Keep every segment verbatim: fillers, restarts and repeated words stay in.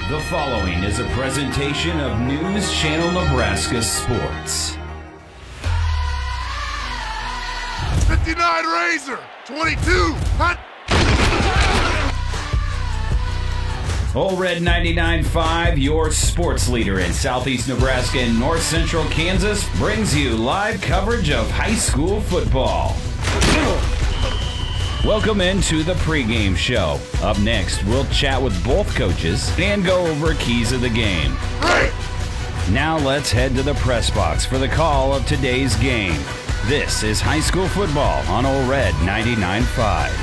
The following is a presentation of News Channel Nebraska Sports. fifty-nine Razor, twenty-two, hot. Ole Red ninety-nine point five, your sports leader in Southeast Nebraska and North Central Kansas, brings you live coverage of high school football. Welcome into the pregame show. Up next, we'll chat with both coaches and go over keys of the game. Right. Now let's head to the press box for the call of today's game. This is high school football on Ole Red ninety-nine point five.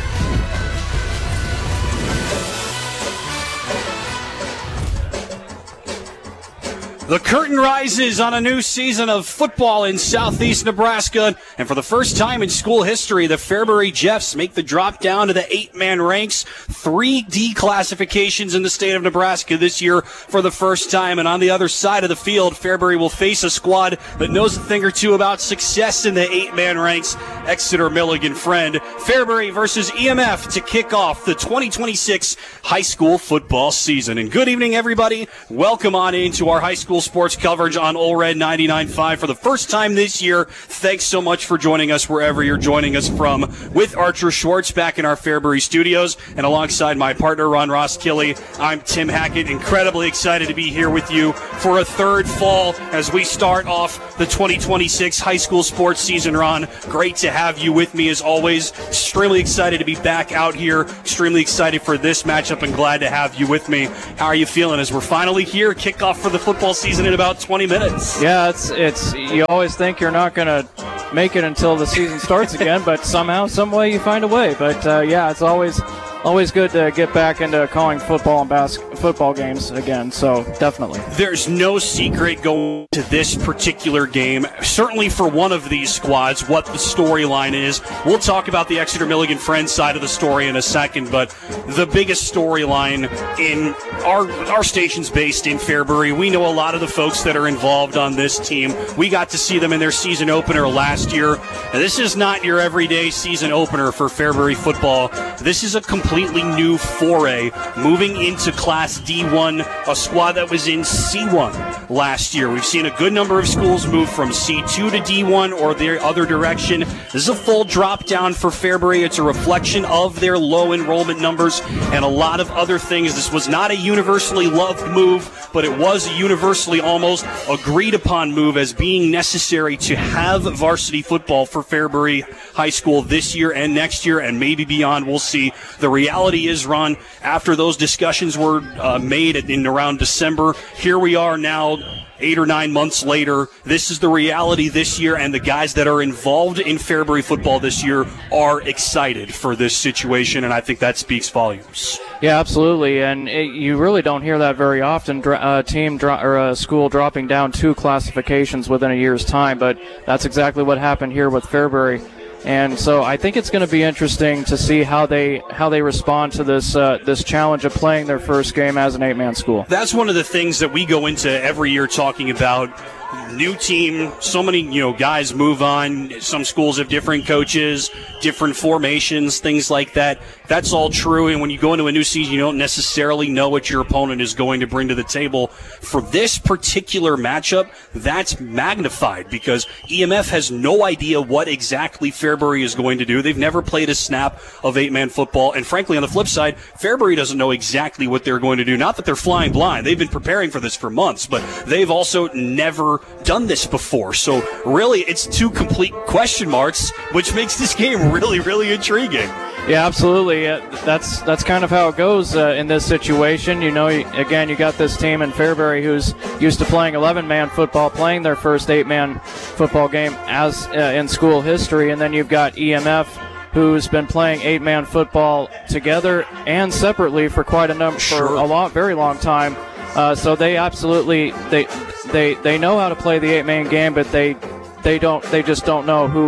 The curtain rises on a new season of football in Southeast Nebraska, and for the first time in school history, the Fairbury Jeffs make the drop down to the eight-man ranks. Three declassifications in the state of Nebraska this year for the first time, and on the other side of the field, Fairbury will face a squad that knows a thing or two about success in the eight-man ranks. Exeter Milligan Friend. Fairbury versus E M F to kick off the twenty twenty-six high school football season. And good evening, everybody. Welcome on into our high school sports coverage on Ole Red ninety-nine point five for the first time this year. Thanks so much for joining us wherever you're joining us from. With Archer Schwartz back in our Fairbury studios, and alongside my partner Ron Ross-Killey, I'm Tim Hackett. Incredibly excited to be here with you for a third fall as we start off the twenty twenty-six high school sports season. Ron, great to have you with me as always. Extremely excited to be back out here. Extremely excited for this matchup and glad to have you with me. How are you feeling as we're finally here? Kickoff for the football season in about twenty minutes. Yeah, it's it's you always think you're not going to make it until the season starts again, but somehow, some way you find a way. But uh, yeah, it's always always good to get back into calling football and bas- football games again. So definitely. There's no secret going to this particular game, certainly for one of these squads, what the storyline is. We'll talk about the Exeter Milligan Friends side of the story in a second, but the biggest storyline in our our station's based in Fairbury. We know a lot of the folks that are involved on this team. We got to see them in their season opener last year. And this is not your everyday season opener for Fairbury football. This is a completely new foray, moving into Class D one, a squad that was in C one last year. We've seen a good number of schools move from C two to D one or the other direction. This is a full drop down for Fairbury. It's a reflection of their low enrollment numbers and a lot of other things. This was not a universally loved move, but it was a universally almost agreed upon move as being necessary to have varsity football for Fairbury High School this year and next year and maybe beyond. We'll see. The reality is, Ron, after those discussions were uh, made in around December, here we are now eight or nine months later. This is the reality this year, and the guys that are involved in Fairbury football this year are excited for this situation, and I think that speaks volumes. Yeah, absolutely, and it, you really don't hear that very often. A uh, team dro- or a school dropping down two classifications within a year's time, but that's exactly what happened here with Fairbury. And so I think it's going to be interesting to see how they how they respond to this uh, this challenge of playing their first game as an eight-man school. That's one of the things that we go into every year talking about. New team, so many you know guys move on. Some schools have different coaches, different formations, things like that. That's all true, and when you go into a new season, you don't necessarily know what your opponent is going to bring to the table. For this particular matchup, that's magnified because E M F has no idea what exactly Fairbury is going to do. They've never played a snap of eight-man football, and frankly, on the flip side, Fairbury doesn't know exactly what they're going to do. Not that they're flying blind. They've been preparing for this for months, but they've also never done this before. So really, it's two complete question marks, which makes this game really, really intriguing. Yeah, absolutely. Uh, that's that's kind of how it goes uh, in this situation. You know, again, you got this team in Fairbury who's used to playing eleven-man football, playing their first eight-man football game as uh, in school history, and then you've got E M F who's been playing eight-man football together and separately for quite a number Sure. for a long, very long time. Uh, so they absolutely they they they know how to play the eight-man game, but they they don't they just don't know who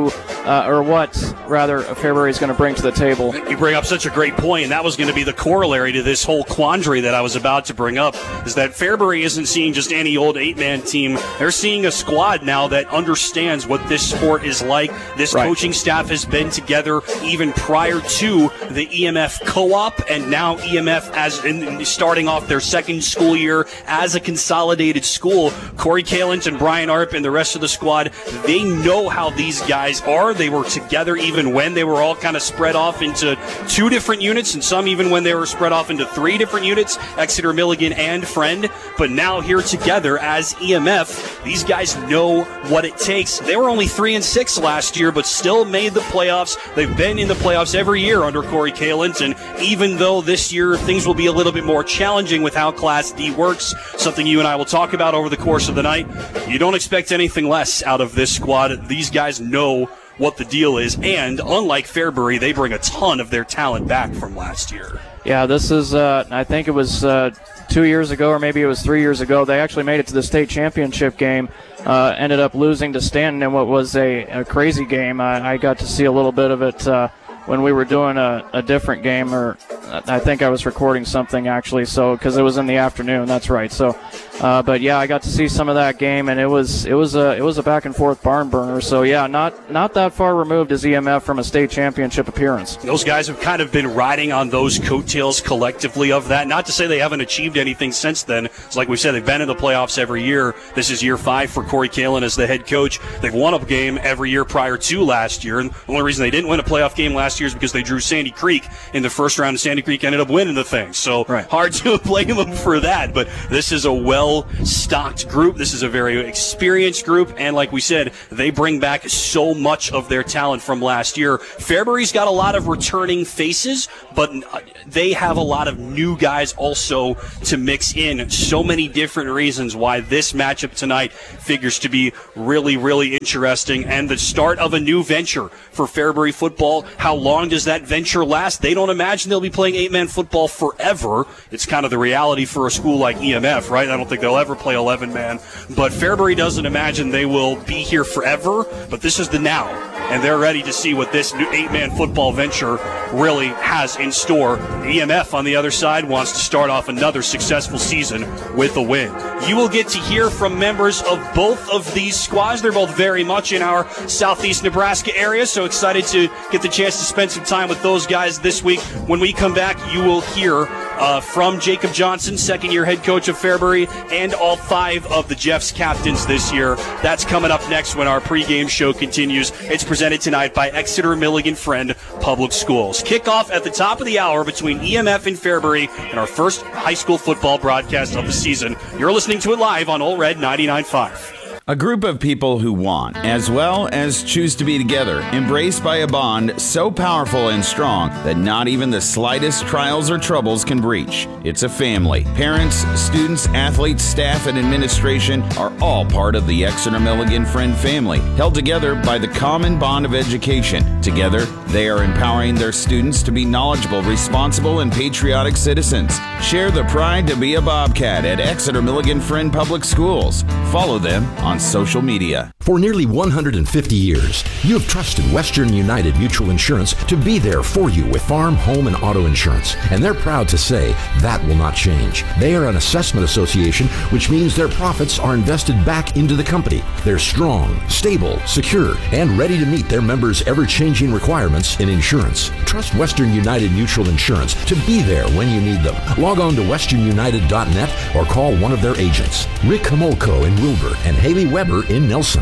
uh, or what, rather, Fairbury is going to bring to the table. You bring up such a great point, and that was going to be the corollary to this whole quandary that I was about to bring up, is that Fairbury isn't seeing just any old eight-man team. They're seeing a squad now that understands what this sport is like. This right. coaching staff has been together even prior to the E M F co-op, and now E M F as in, starting off their second school year as a consolidated school. Corey Kalent and Brian Arp and the rest of the squad, they know how these guys are. They were together even when they were all kind of spread off into two different units, and some even when they were spread off into three different units, Exeter, Milligan, and Friend. But now here together as E M F, these guys know what it takes. They were only three and six last year, but still made the playoffs. They've been in the playoffs every year under Corey Kalent, and even though this year things will be a little bit more challenging with how Class D works, something you and I will talk about over the course of the night, you don't expect anything less out of this squad. These guys know what the deal is, and unlike Fairbury, they bring a ton of their talent back from last year. Yeah, this is, uh, I think it was uh, two years ago, or maybe it was three years ago, they actually made it to the state championship game, uh, ended up losing to Stanton in what was a, a crazy game. I, I got to see a little bit of it uh, when we were doing a, a different game, or I think I was recording something actually, so because it was in the afternoon. That's right. So, uh, but yeah, I got to see some of that game, and it was it was a it was a back and forth barn burner. So yeah, not not that far removed as E M F from a state championship appearance. Those guys have kind of been riding on those coattails collectively of that. Not to say they haven't achieved anything since then. It's like we said, they've been in the playoffs every year. This is year five for Corey Kalent as the head coach. They've won a game every year prior to last year, and the only reason they didn't win a playoff game last year is because they drew Sandy Creek in the first round, and Sandy Creek ended up winning the thing. So right. hard to blame them for that, but this is a well-stocked group. This is a very experienced group, and like we said, they bring back so much of their talent from last year. Fairbury's got a lot of returning faces, but they have a lot of new guys also to mix in. So many different reasons why this matchup tonight figures to be really, really interesting, and the start of a new venture for Fairbury football. How long does that venture last? They don't imagine they'll be playing eight-man football forever. It's kind of the reality for a school like E M F, right? I don't think they'll ever play eleven-man, but Fairbury doesn't imagine they will be here forever, but this is the now, and they're ready to see what this new eight-man football venture really has in store. E M F, on the other side, wants to start off another successful season with a win. You will get to hear from members of both of these squads. They're both very much in our southeast Nebraska area, so excited to get the chance to spend some time with those guys this week. When we come back, you will hear uh, from Jacob Johnson, second-year head coach of Fairbury, and all five of the Jeffs captains this year. That's coming up next when our pregame show continues. It's presented tonight by Exeter Milligan Friend Public Schools. Kickoff at the top of the hour between E M F and Fairbury in our first high school football broadcast of the season. You're listening to it live on Ole Red ninety-nine point five. A group of people who want, as well as choose to be together, embraced by a bond so powerful and strong that not even the slightest trials or troubles can breach. It's a family. Parents, students, athletes, staff, and administration are all part of the Exeter Milligan Friend family, held together by the common bond of education. Together, they are empowering their students to be knowledgeable, responsible, and patriotic citizens. Share the pride to be a Bobcat at Exeter Milligan Friend Public Schools. Follow them on social media. For nearly one hundred fifty years, you have trusted Western United Mutual Insurance to be there for you with farm, home, and auto insurance. And they're proud to say that will not change. They are an assessment association, which means their profits are invested back into the company. They're strong, stable, secure, and ready to meet their members' ever-changing requirements in insurance. Trust Western United Mutual Insurance to be there when you need them. Log on to western united dot net or call one of their agents. Rick Homolko in Wilbur and Haley Weber in Nelson.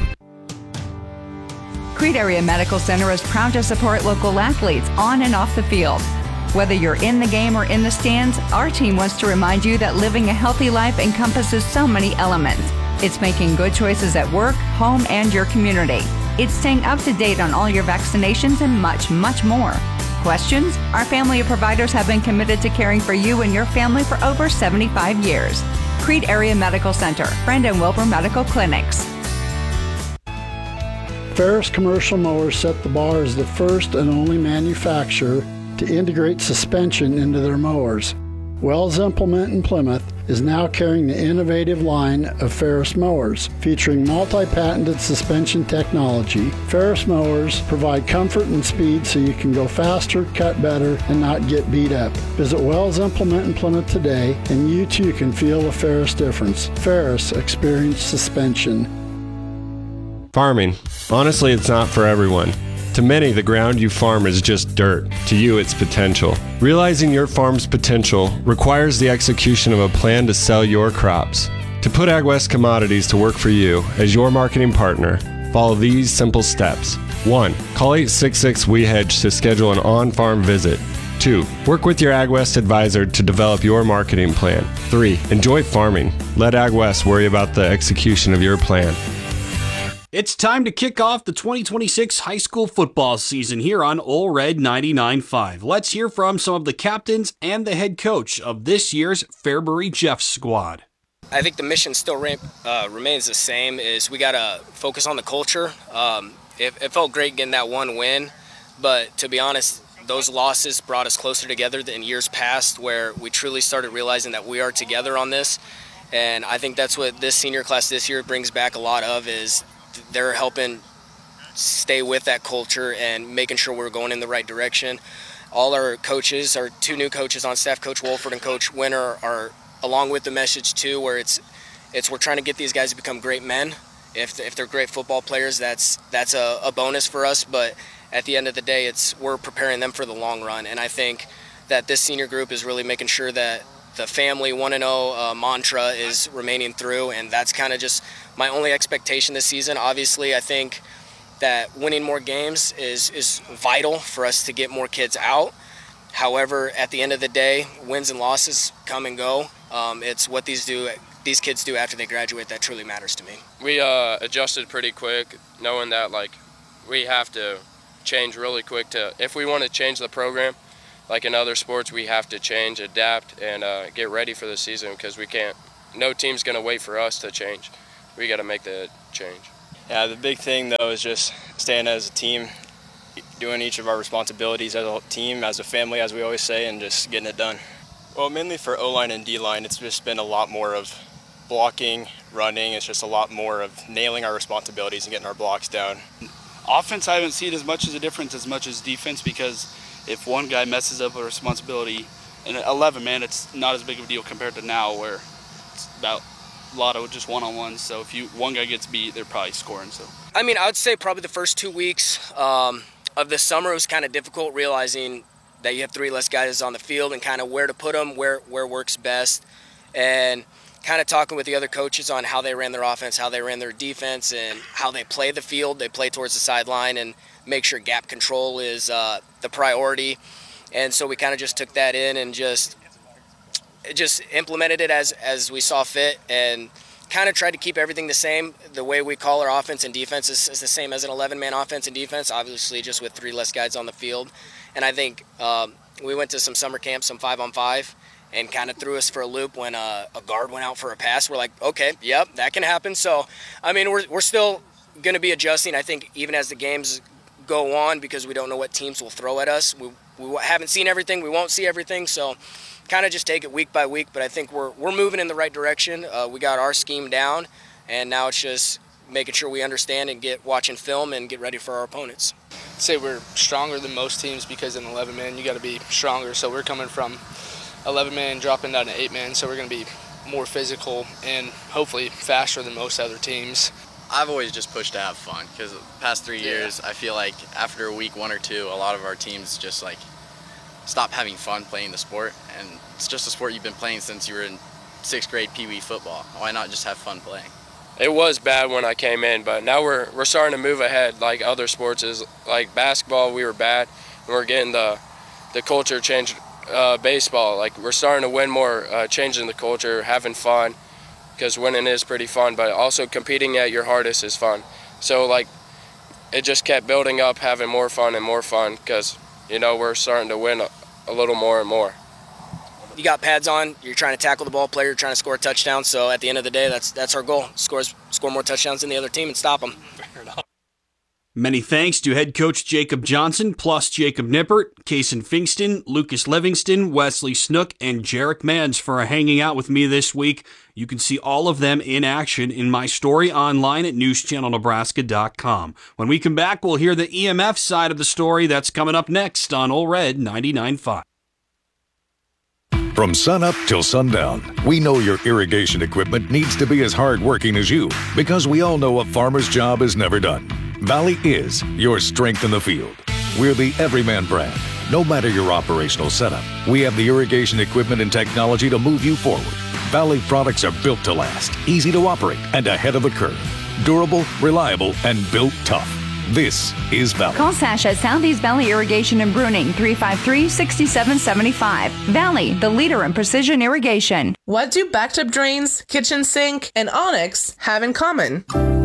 Crete Area Medical Center is proud to support local athletes on and off the field. Whether you're in the game or in the stands, our team wants to remind you that living a healthy life encompasses so many elements. It's making good choices at work, home, and your community. It's staying up to date on all your vaccinations and much, much more. Questions? Our family of providers have been committed to caring for you and your family for over seventy-five years. Crete Area Medical Center, Friend and Wilbur Medical Clinics. Ferris Commercial Mowers set the bar as the first and only manufacturer to integrate suspension into their mowers. Wells Implement in Plymouth is now carrying the innovative line of Ferris mowers. Featuring multi-patented suspension technology, Ferris mowers provide comfort and speed so you can go faster, cut better, and not get beat up. Visit Wells Implement in Plymouth today, and you too can feel the Ferris difference. Ferris Experience Suspension. Farming. Honestly, it's not for everyone. To many, the ground you farm is just dirt. To you, it's potential. Realizing your farm's potential requires the execution of a plan to sell your crops. To put AgWest Commodities to work for you as your marketing partner, follow these simple steps. One, call eight six six W E Hedge to schedule an on-farm visit. Two, work with your AgWest advisor to develop your marketing plan. Three, enjoy farming. Let AgWest worry about the execution of your plan. It's time to kick off the twenty twenty-six high school football season here on Ole Red ninety-nine point five. Let's hear from some of the captains and the head coach of this year's Fairbury Jeffs squad. I think the mission still re- uh, remains the same, is we got to focus on the culture. Um, it, it felt great getting that one win, but to be honest, those losses brought us closer together than years past, where we truly started realizing that we are together on this. And I think that's what this senior class this year brings back a lot of, is they're helping stay with that culture and making sure we're going in the right direction. All our coaches, our two new coaches on staff, Coach Wolford and Coach Winter, are along with the message too, where it's it's we're trying to get these guys to become great men. If if they're great football players, that's that's a, a bonus for us. But at the end of the day, it's we're preparing them for the long run. And I think that this senior group is really making sure that the family one and oh uh, mantra is remaining through, and that's kind of just my only expectation this season. Obviously, I think that winning more games is is vital for us to get more kids out. However, at the end of the day, wins and losses come and go. Um, it's what these do these kids do after they graduate that truly matters to me. We uh, adjusted pretty quick, knowing that like we have to change really quick to if we want to change the program. Like in other sports, we have to change, adapt, and uh, get ready for the season, because we can't. No team's going to wait for us to change. We got to make the change. Yeah, the big thing though is just staying as a team, doing each of our responsibilities as a team, as a family, as we always say, and just getting it done. Well, mainly for O-line and D-line, it's just been a lot more of blocking, running. It's just a lot more of nailing our responsibilities and getting our blocks down. Offense, I haven't seen as much as a difference as much as defense, because if one guy messes up a responsibility, in eleven man, it's not as big of a deal compared to now, where it's about a lot of just one-on-ones. So if you one guy gets beat, they're probably scoring. So I mean, I would say probably the first two weeks um, of the summer was kind of difficult, realizing that you have three less guys on the field and kind of where to put them, where where works best, and kind of talking with the other coaches on how they ran their offense, how they ran their defense, and how they play the field. They play towards the sideline and make sure gap control is uh, the priority. And so we kind of just took that in and just just implemented it as, as we saw fit, and kind of tried to keep everything the same. The way we call our offense and defense is, is the same as an eleven man offense and defense, obviously just with three less guys on the field. And I think um, we went to some summer camps, some five-on-five, and kind of threw us for a loop when uh, a guard went out for a pass. We're like, okay, yep, that can happen. So, I mean, we're we're still going to be adjusting, I think, even as the games go on, because we don't know what teams will throw at us. We, we haven't seen everything. We won't see everything. So kind of just take it week by week. But I think we're we're moving in the right direction. Uh, we got our scheme down, and now it's just making sure we understand and get watching film and get ready for our opponents. I'd say we're stronger than most teams, because in eleven man, you got to be stronger. So we're coming from eleven man, dropping down to eight man. So we're going to be more physical and hopefully faster than most other teams. I've always just pushed to have fun, because the past three years, yeah. I feel like after week one or two, a lot of our teams just like stop having fun playing the sport, and it's just a sport you've been playing since you were in sixth grade Pee Wee football. Why not just have fun playing? It was bad when I came in, but now we're we're starting to move ahead. Like other sports is like basketball, we were bad, and we're getting the the culture changed. Uh, baseball, like we're starting to win more, uh, changing the culture, having fun, because winning is pretty fun, but also competing at your hardest is fun. So like it just kept building up, having more fun and more fun, because you know we're starting to win a, a little more and more. You got pads on, you're trying to tackle the ball player, you're trying to score a touchdown, so at the end of the day, that's that's our goal. Scores, score more touchdowns than the other team and stop them. Many thanks to head coach Jacob Johnson, plus Jacob Nippert, Kason Finkston, Lucas Livingston, Wesley Snook, and Jarek Mans for hanging out with me this week. You can see all of them in action in my story online at news channel nebraska dot com. When we come back, we'll hear the E M F side of the story. That's coming up next on Ole Red ninety-nine point five. From sunup till sundown, we know your irrigation equipment needs to be as hardworking as you, because we all know a farmer's job is never done. Valley is your strength in the field. We're the Everyman brand. No matter your operational setup, we have the irrigation equipment and technology to move you forward. Valley products are built to last, easy to operate, and ahead of the curve. Durable, reliable, and built tough. This is Valley. Call Sash at Southeast Valley Irrigation and Bruning, three five three, six seven seven five. Valley, the leader in precision irrigation. What do bathtub drains, kitchen sink, and Onyx have in common?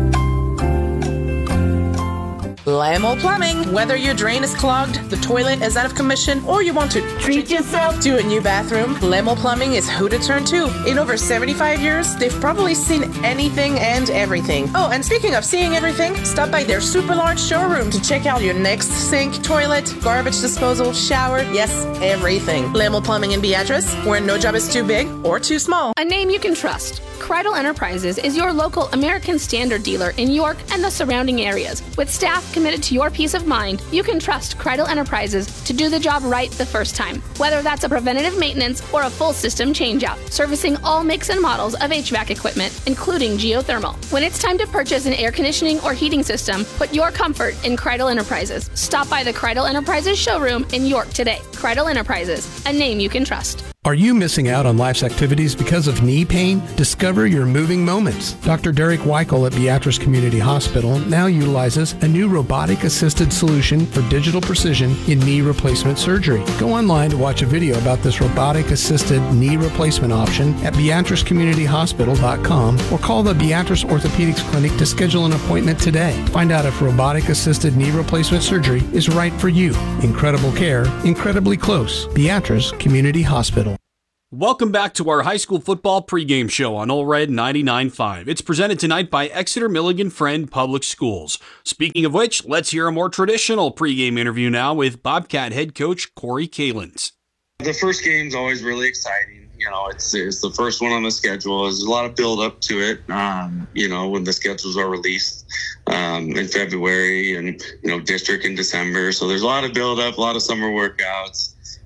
Lamo Plumbing. Whether your drain is clogged, the toilet is out of commission, or you want to treat yourself to a new bathroom, Lamo Plumbing is who to turn to. In over seventy-five years, they've probably seen anything and everything. Oh, and speaking of seeing everything, stop by their super large showroom to check out your next sink, toilet, garbage disposal, shower, yes, everything. Lamo Plumbing in Beatrice, where no job is too big or too small. A name you can trust. Kreidel Enterprises is your local American Standard dealer in York and the surrounding areas. With staff committed to your peace of mind, you can trust Kreidel Enterprises to do the job right the first time. Whether that's a preventative maintenance or a full system changeout, servicing all makes and models of H V A C equipment, including geothermal. When it's time to purchase an air conditioning or heating system, put your comfort in Kreidel Enterprises. Stop by the Kreidel Enterprises showroom in York today. Kreidel Enterprises, a name you can trust. Are you missing out on life's activities because of knee pain? Discover your moving moments. Doctor Derek Weichel at Beatrice Community Hospital now utilizes a new robotic-assisted solution for digital precision in knee replacement surgery. Go online to watch a video about this robotic-assisted knee replacement option at beatrice community hospital dot com or call the Beatrice Orthopedics Clinic to schedule an appointment today. Find out if robotic-assisted knee replacement surgery is right for you. Incredible care, incredibly close. Beatrice Community Hospital. Welcome back to our high school football pregame show on Ole Red ninety-nine point five. It's presented tonight by Exeter Milligan Friend Public Schools. Speaking of which, let's hear a more traditional pregame interview now with Bobcat head coach Corey Kalins. The first game's always really exciting. You know, it's, it's the first one on the schedule. There's a lot of build up to it, um, you know, when the schedules are released um, in February and, you know, district in December. So there's a lot of build up, a lot of summer workouts.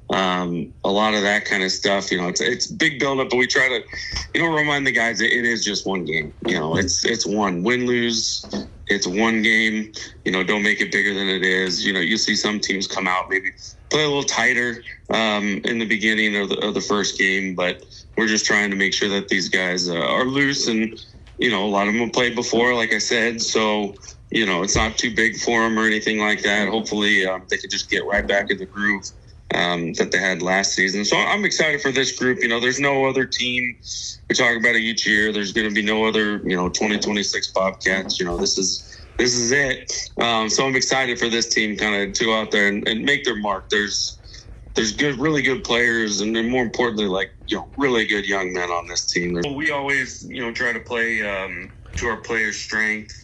Um, a lot of that kind of stuff, you know, it's, it's big buildup, but we try to, you know, remind the guys that it is just one game, you know, it's, it's one win, lose, it's one game, you know, don't make it bigger than it is. You know, you see some teams come out, maybe play a little tighter, um, in the beginning of the, of the first game, but we're just trying to make sure that these guys uh, are loose and, you know, a lot of them have played before, like I said, so, you know, it's not too big for them or anything like that. Hopefully, um, they could just get right back in the groove um, that they had last season. So I'm excited for this group. You know, there's no other team. We talk about it each year. There's going to be no other, you know, twenty twenty-six Bobcats. You know, this is, this is it. Um, so I'm excited for this team kind of to go out there and, and make their mark. There's, there's good, really good players, and then more importantly, like, you know, really good young men on this team. We always, you know, try to play um, to our players' strength.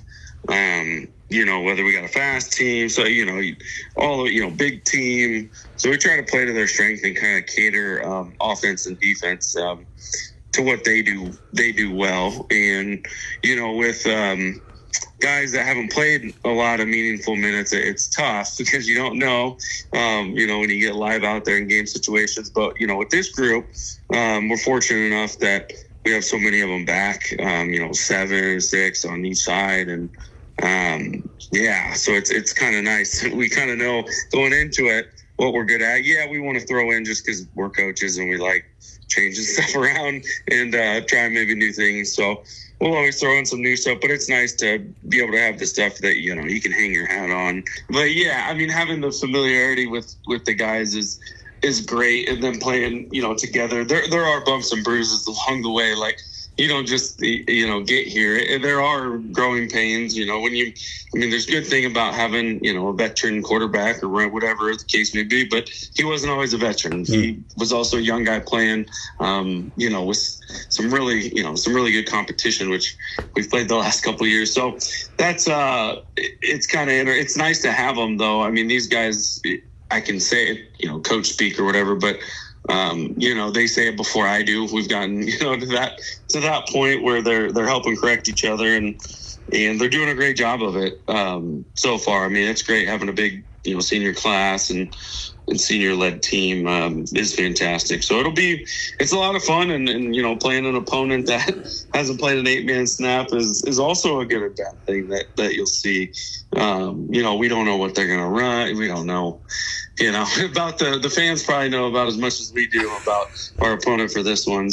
Um, you know, whether we got a fast team, so, you know, all, you know, big team. So we try to play to their strength and kind of cater um, offense and defense um, to what they do, they do well. And, you know, with um, guys that haven't played a lot of meaningful minutes, it's tough because you don't know, um, you know, when you get live out there in game situations. But, you know, with this group, um, we're fortunate enough that we have so many of them back, um, you know, seven, six on each side. And, um, yeah, so it's it's kind of nice. We kind of know going into it what we're good at. Yeah, we want to throw in just because we're coaches and we like changing stuff around and uh, trying maybe new things. So we'll always throw in some new stuff, but it's nice to be able to have the stuff that, you know, you can hang your hat on. But, yeah, I mean, having the familiarity with, with the guys is – is great, and then playing, you know, together. There there are bumps and bruises along the way. Like, you don't just, you know, get here. There are growing pains, you know, when you, I mean, there's a good thing about having, you know, a veteran quarterback or whatever the case may be, but he wasn't always a veteran. He was also a young guy playing, um, you know, with some really, you know, some really good competition, which we've played the last couple of years. So that's, uh, it's kind of, it's nice to have them though. I mean, these guys, I can say it, you know, coach speak or whatever, but Um, you know, they say it before I do. We've gotten, you know, to that to that point where they're they're helping correct each other, and and they're doing a great job of it um, so far. I mean, it's great having a big, you know, senior class and and senior led team um, is fantastic. So it'll be it's a lot of fun, and, and you know, playing an opponent that hasn't played an eight man snap is is also a good or bad thing that that you'll see. Um, you know, we don't know what they're going to run. We don't know. You know, about the, the fans probably know about as much as we do about our opponent for this one.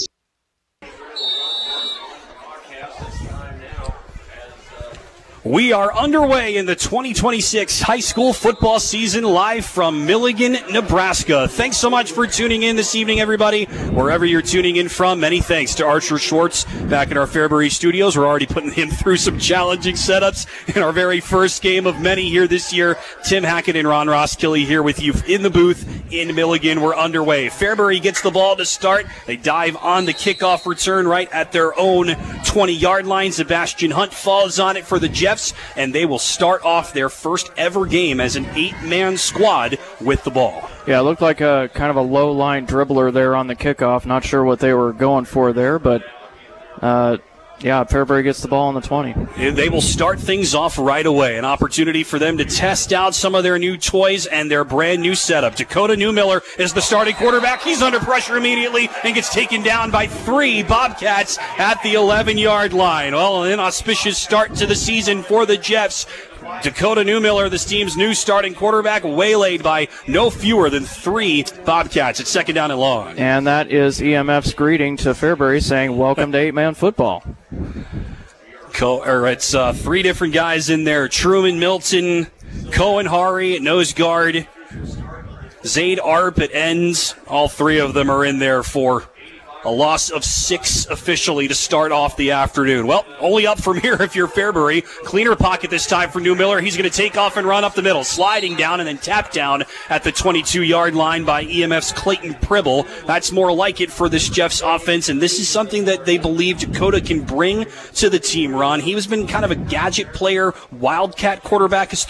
We are underway in the twenty twenty-six high school football season, live from Milligan, Nebraska. Thanks so much for tuning in this evening, everybody. Wherever you're tuning in from, many thanks to Archer Schwartz back at our Fairbury studios. We're already putting him through some challenging setups in our very first game of many here this year. Tim Hackett and Ron Roskilly here with you in the booth in Milligan. We're underway. Fairbury gets the ball to start. They dive on the kickoff return right at their own twenty-yard line. Sebastian Hunt falls on it for the Jeffs, and they will start off their first ever game as an eight-man squad with the ball. Yeah, it looked like a kind of a low-line dribbler there on the kickoff. Not sure what they were going for there, but uh, yeah, Fairbury gets the ball on the twenty. They will start things off right away. An opportunity for them to test out some of their new toys and their brand new setup. Dakota Newmiller is the starting quarterback. He's under pressure immediately and gets taken down by three Bobcats at the eleven-yard line. Well, an inauspicious start to the season for the Jeffs. Dakota Newmiller, this team's new starting quarterback, waylaid by no fewer than three Bobcats. It's second down and long. And that is E M F's greeting to Fairbury, saying, welcome to eight-man football. Co- or it's uh, three different guys in there. Truman Milton, Cohen Hari at nose guard, Zaid Arp at ends. All three of them are in there for a loss of six officially to start off the afternoon. Well, only up from here if you're Fairbury. Cleaner pocket this time for Newmiller. He's going to take off and run up the middle, sliding down and then tap down at the twenty-two-yard line by E M F's Clayton Pribble. That's more like it for this Jeffs offense, and this is something that they believe Dakota can bring to the team, Ron. He has been kind of a gadget player, wildcat quarterback